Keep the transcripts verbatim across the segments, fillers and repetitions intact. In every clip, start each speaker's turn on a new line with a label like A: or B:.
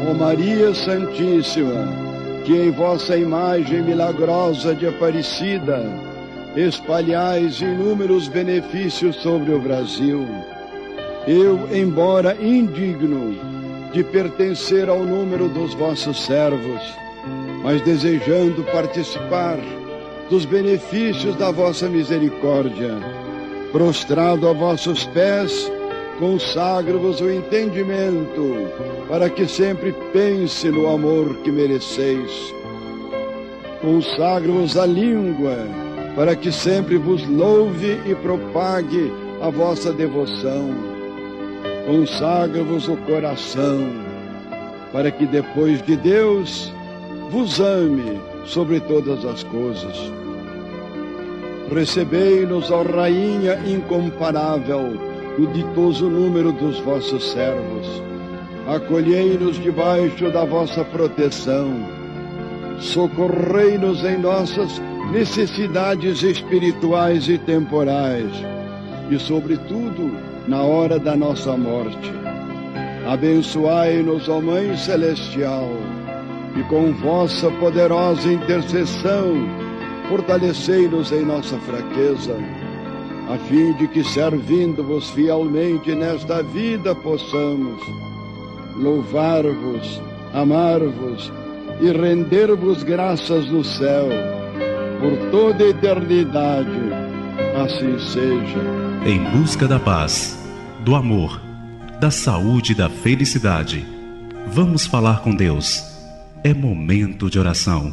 A: Ó Maria Santíssima, que em vossa imagem milagrosa de Aparecida espalhais inúmeros benefícios sobre o Brasil, eu, embora indigno de pertencer ao número dos vossos servos, mas desejando participar dos benefícios da vossa misericórdia, prostrado a vossos pés, consagro-vos o entendimento, para que sempre pense no amor que mereceis. Consagro-vos a língua, para que sempre vos louve e propague a vossa devoção. Consagro-vos o coração, para que depois de Deus vos ame sobre todas as coisas. Recebei-nos, ó Rainha incomparável, no ditoso número dos vossos servos. Acolhei-nos debaixo da vossa proteção. Socorrei-nos em nossas necessidades espirituais e temporais, e, sobretudo, na hora da nossa morte. Abençoai-nos, ó Mãe Celestial, e com vossa poderosa intercessão, fortalecei-nos em nossa fraqueza, a fim de que, servindo-vos fielmente nesta vida, possamos louvar-vos, amar-vos e render-vos graças no céu, por toda a eternidade. Assim seja.
B: Em busca da paz, do amor, da saúde e da felicidade, vamos falar com Deus. É momento de oração.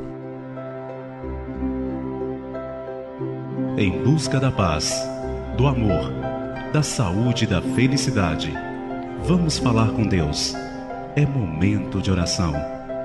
B: Em busca da paz, do amor, da saúde e da felicidade, vamos falar com Deus. É momento de oração.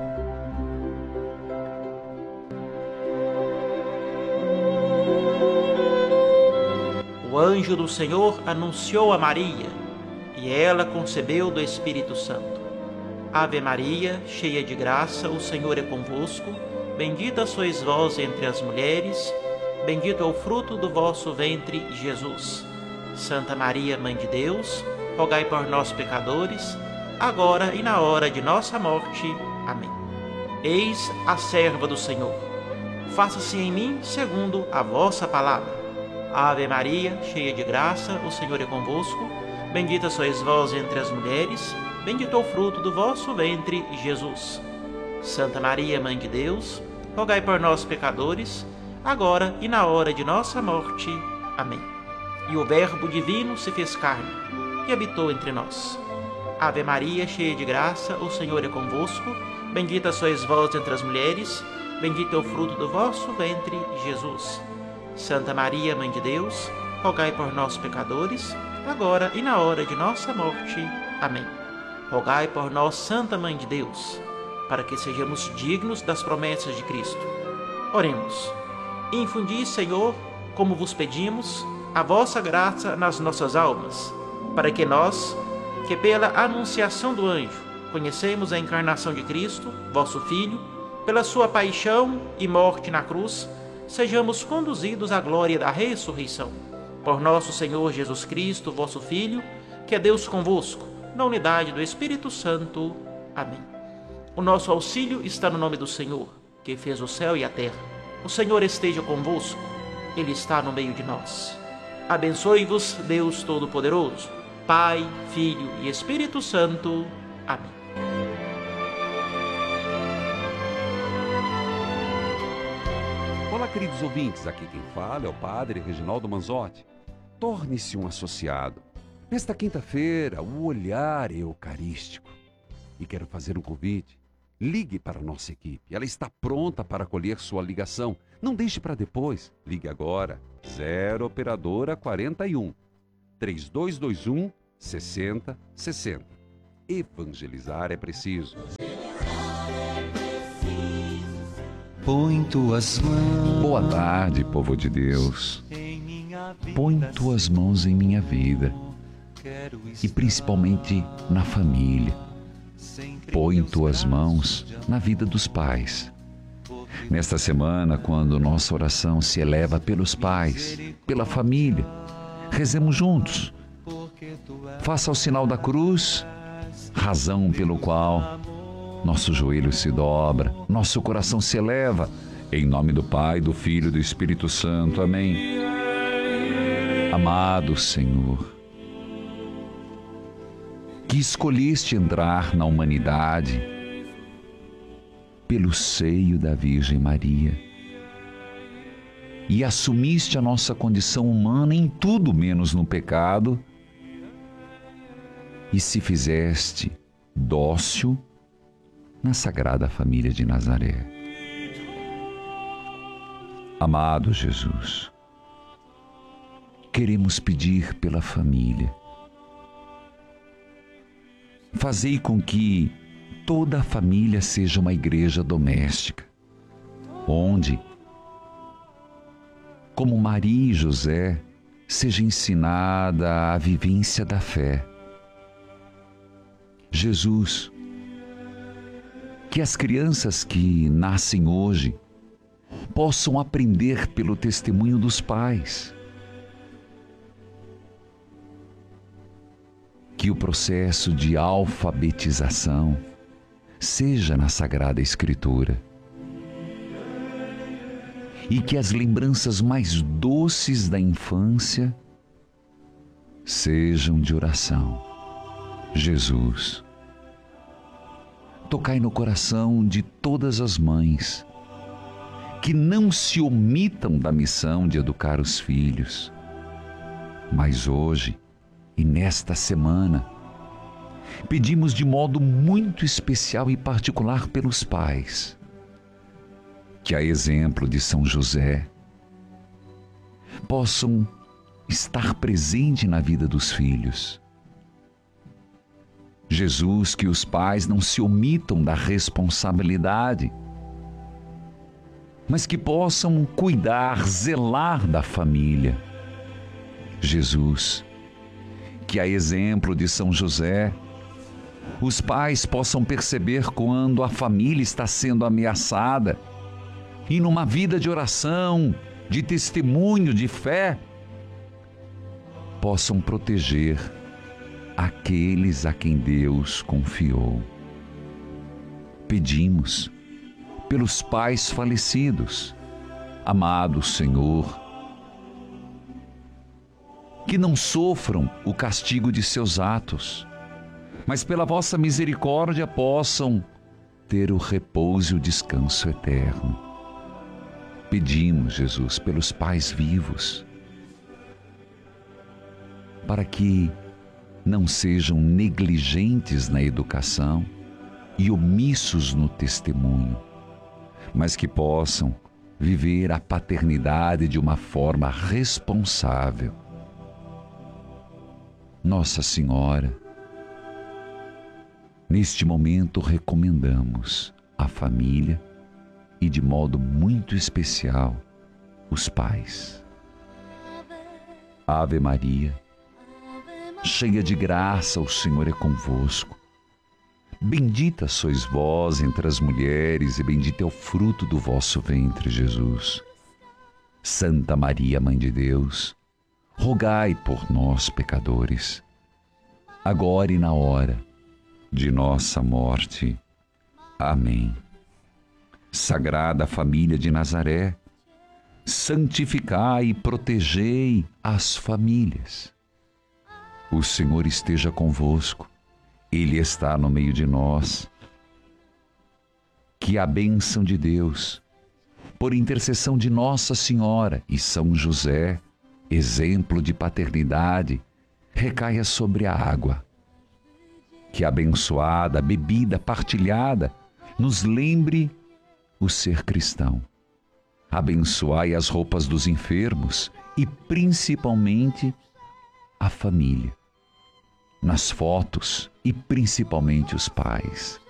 C: O anjo do Senhor anunciou a Maria, e ela concebeu do Espírito Santo. Ave Maria, cheia de graça, o Senhor é convosco. Bendita sois vós entre as mulheres, bendito é o fruto do vosso ventre, Jesus. Santa Maria, Mãe de Deus, rogai por nós, pecadores, agora e na hora de nossa morte. Amém. Eis a serva do Senhor. Faça-se em mim segundo a vossa palavra. Ave Maria, cheia de graça, o Senhor é convosco. Bendita sois vós entre as mulheres, bendito é o fruto do vosso ventre, Jesus. Santa Maria, Mãe de Deus, rogai por nós, pecadores, agora e na hora de nossa morte. Amém. E o Verbo divino se fez carne e habitou entre nós. Ave Maria, cheia de graça, o Senhor é convosco. Bendita sois vós entre as mulheres, bendito é o fruto do vosso ventre, Jesus. Santa Maria, Mãe de Deus, rogai por nós, pecadores, agora e na hora de nossa morte. Amém. Rogai por nós, Santa Mãe de Deus, para que sejamos dignos das promessas de Cristo. Oremos. Infundi, Senhor, como vos pedimos, a vossa graça nas nossas almas, para que nós, que pela anunciação do anjo conhecemos a encarnação de Cristo, vosso Filho, pela sua paixão e morte na cruz, sejamos conduzidos à glória da ressurreição. Por nosso Senhor Jesus Cristo, vosso Filho, que é Deus convosco, na unidade do Espírito Santo. Amém. O nosso auxílio está no nome do Senhor, que fez o céu e a terra. O Senhor esteja convosco, Ele está no meio de nós. Abençoe-vos, Deus Todo-Poderoso, Pai, Filho e Espírito Santo. Amém.
D: Olá, queridos ouvintes, aqui quem fala é o Padre Reginaldo Manzotti. Torne-se um associado. Nesta quinta-feira, o olhar eucarístico. E quero fazer um convite. Ligue para a nossa equipe. Ela está pronta para acolher sua ligação. Não deixe para depois. Ligue agora. zero Operadora quarenta e um, três dois dois um, seis zero seis zero. Evangelizar é preciso.
E: Põe tuas mãos.
F: Boa tarde, povo de Deus. Põe tuas mãos em minha vida e principalmente na família. Põe tuas mãos na vida dos pais. Nesta semana, quando nossa oração se eleva pelos pais, pela família, rezemos juntos. Faça o sinal da cruz, razão pelo qual nosso joelho se dobra, nosso coração se eleva. Em nome do Pai, do Filho e do Espírito Santo. Amém. Amado Senhor, que escolheste entrar na humanidade pelo seio da Virgem Maria e assumiste a nossa condição humana em tudo menos no pecado e se fizeste dócil na Sagrada Família de Nazaré. Amado Jesus, queremos pedir pela família. Fazei com que toda a família seja uma igreja doméstica, onde, como Maria e José, seja ensinada a vivência da fé. Jesus, que as crianças que nascem hoje possam aprender pelo testemunho dos pais. Que o processo de alfabetização seja na Sagrada Escritura. E que as lembranças mais doces da infância sejam de oração. Jesus, tocai no coração de todas as mães, que não se omitam da missão de educar os filhos. Mas hoje e nesta semana, pedimos de modo muito especial e particular pelos pais, que, a exemplo de São José, possam estar presente na vida dos filhos. Jesus, que os pais não se omitam da responsabilidade, mas que possam cuidar, zelar da família. Jesus, que, a exemplo de São José, os pais possam perceber quando a família está sendo ameaçada e, numa vida de oração, de testemunho, de fé, possam proteger aqueles a quem Deus confiou. Pedimos pelos pais falecidos. Amado Senhor, que não sofram o castigo de seus atos, mas pela vossa misericórdia possam ter o repouso e o descanso eterno. Pedimos, Jesus, pelos pais vivos, para que não sejam negligentes na educação e omissos no testemunho, mas que possam viver a paternidade de uma forma responsável. Nossa Senhora, neste momento recomendamos a família e, de modo muito especial, os pais. Ave Maria, cheia de graça, o Senhor é convosco. Bendita sois vós entre as mulheres e bendito é o fruto do vosso ventre, Jesus. Santa Maria, Mãe de Deus, rogai por nós, pecadores, agora e na hora de nossa morte. Amém. Sagrada Família de Nazaré, santificai e protegei as famílias. O Senhor esteja convosco, Ele está no meio de nós. Que a bênção de Deus, por intercessão de Nossa Senhora e São José, exemplo de paternidade, recaia sobre a água. Que a abençoada bebida partilhada nos lembre o ser cristão. Abençoai as roupas dos enfermos e principalmente a família. Nas fotos e principalmente os pais.